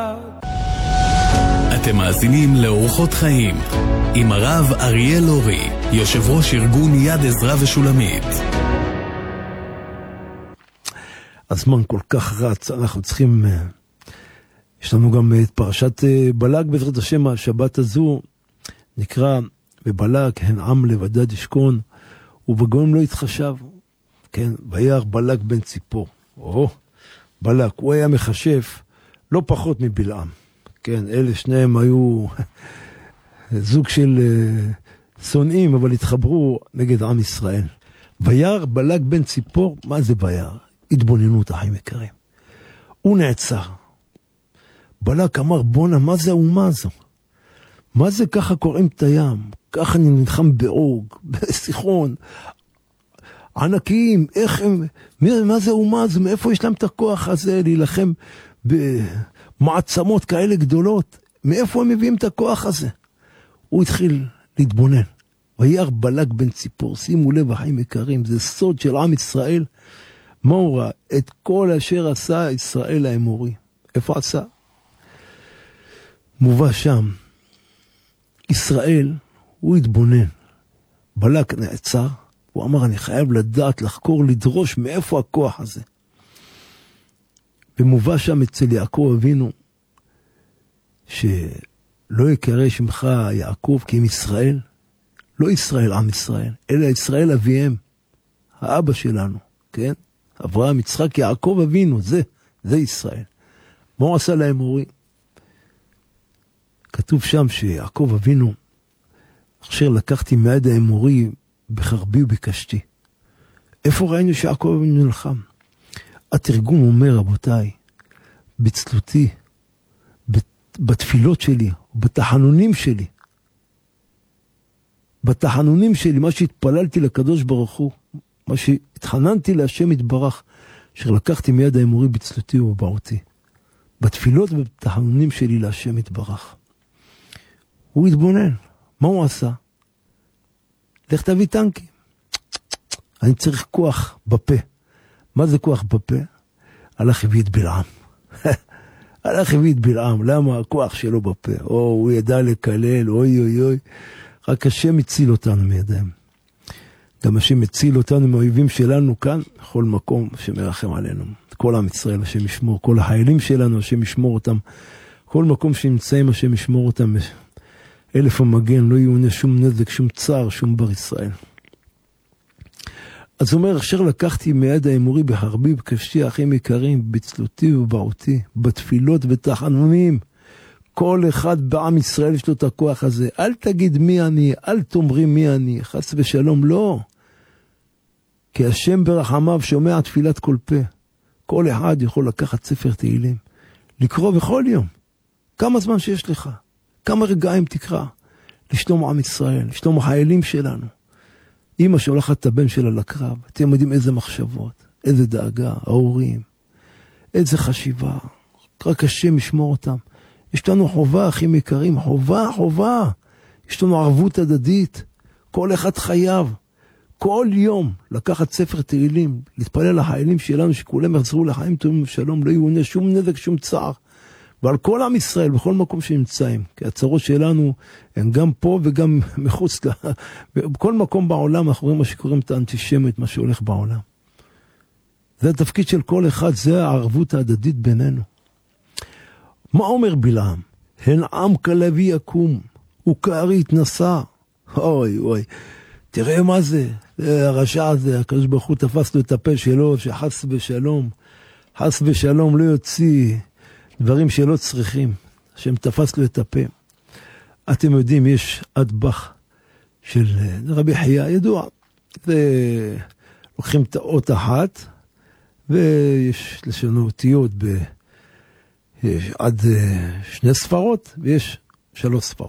אתם מאזינים לאורחות חיים עם הרב אריאל אורי, יושב ראש ארגון יד עזרא ושולמית. הזמן כל כך רץ, אנחנו צריכים, יש לנו גם את פרשת בלק בעזרת השם. השבת הזו נקרא בבלק, הן עם לבדד ישכון ובגויים לא יתחשב. כן, וירא בלק בן ציפור. בלק, הוא היה מחשף לא פחות מבלעם. כן, אלה שניהם היו זוג של שונאים, אבל התחברו נגד עם ישראל. וירא בלק בן ציפור, מה זה וירא? התבוננות, אחים יקרים. הוא נעצר. בלק אמר, בונה, מה זה האומה הזו? מה זה ככה קוראים את הים? ככה אני נלחם באוג, בסיחון, ענקיים, איך הם, מה זה האומה הזו? מאיפה יש להם את הכוח הזה להילחם במעצמות כאלה גדולות? מאיפה הם מביאים את הכוח הזה? הוא התחיל להתבונן. וירא בלק בן ציפור, שימו לב אחים יקרים, זה סוד של עם ישראל. מה הוא ראה? את כל אשר עשה ישראל האמורי. איפה עשה? מובא שם. ישראל, הוא התבונן. בלק נעצר, הוא אמר, אני חייב לדעת, לחקור, לדרוש מאיפה הכוח הזה. ומובא שם אצל יעקב אבינו, שלא יקרא שמך יעקב כי אם ישראל, לא ישראל עם ישראל, אלא ישראל אביהם, האבא שלנו, כן? אברהם, יצחק, יעקב אבינו, זה ישראל. מה הוא עשה לאמורי? כתוב שם שיעקב אבינו, אשר לקחתי מיד האמורי בחרבי ובקשתי. איפה ראינו שיעקב אבינו נלחם? התרגום אומר, רבותיי, בצלותי, בתפילות שלי, בתחנונים שלי, מה שהתפללתי לקדוש ברוך הוא, מה שהתחננתי להשם יתברך, אשר לקחתי מיד האמורי בצלותי ובבעותי, בתפילות ובתחנונים שלי להשם יתברך. הוא התבונן. מה הוא עשה? לך תביא טנקים. אני צריך כוח בפה. מה זה כוח בפה? הלך הביא את בלעם. הלך הביא את בלעם. למה? הכוח שלו בפה. הוא ידע לקלל, אוי. רק השם הציל אותנו מידיים. גם השם הציל אותנו מהאויבים שלנו כאן, בכל מקום שמרחם עלינו. כל עם ישראל השם ישמור, כל החיילים שלנו השם ישמור אותם. כל מקום שנמצאים השם ישמור אותם. אלף המגן, לא יאונה שום נזק, שום צער, שום בר ישראל. אז הוא אומר, אשר לקחתי מיד האמורי בחרבי ובקשתי, אחים יקרים, בצלותי ובבעותי, בתפילות ותחנונים. כל אחד בעם ישראל יש לו את הכוח הזה. אל תגיד מי אני, אל תאמרי מי אני, חס ושלום, לא. כי השם ברחמיו שומע תפילת כל פה. כל אחד יכול לקחת ספר תהילים, לקרוא בכל יום. כמה זמן שיש לך. כמה רגעים תקרא לשלום עם ישראל, לשלום החיילים שלנו. אמא שולחת את הבן שלה לקרב, אתם יודעים איזה מחשבות, איזה דאגה, ההורים, איזה חשיבה, רק השם ישמור אותם. יש לנו חובה, אחים יקרים, חובה. יש לנו ערבות הדדית, כל אחד חייב, כל יום לקחת ספר תהילים, להתפלל לחיילים שלנו שכולם יחזרו לחיים טובים ושלום, לא יאונה שום נזק, שום צער. ועל כל עם ישראל, בכל מקום שנמצאים, כי הצרות שלנו הן גם פה וגם מחוץ, בכל מקום בעולם אנחנו רואים מה שקוראים את האנטישמיות, מה שהולך בעולם. זה התפקיד של כל אחד, זה הערבות ההדדית בינינו. מה אומר בלעם? הן עם כלבי יקום, וכארי התנסה. אוי, תראה מה זה, הרשע הזה, הקדוש ברוך הוא תפס לו את הפה שלו, שחס ושלום לא יוציא דברים שלא צריכים, השם תפס לו את הפה. אתם יודעים, יש אדבך של רבי חייא, ידוע, לוקחים את האות אחת, ויש לשונו אותיות עד 2 ספרות, ויש 3 ספרות.